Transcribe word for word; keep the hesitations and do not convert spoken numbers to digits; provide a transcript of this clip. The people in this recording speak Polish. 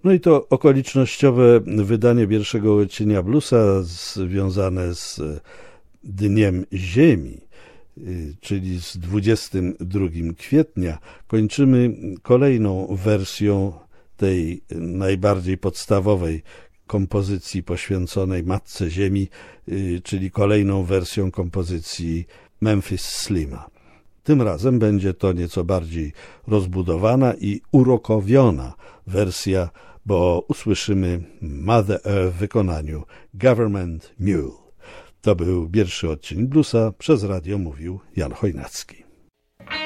No i to okolicznościowe wydanie pierwszego odcienia bluesa związane z Dniem Ziemi, czyli z dwudziestego drugiego kwietnia, kończymy kolejną wersją tej najbardziej podstawowej kompozycji poświęconej Matce Ziemi, czyli kolejną wersją kompozycji Memphis Slima. Tym razem będzie to nieco bardziej rozbudowana i urokowiona wersja, bo usłyszymy Mother Earth w wykonaniu Government Mule. To był pierwszy odcinek bluesa, przez radio mówił Jan Chojnacki.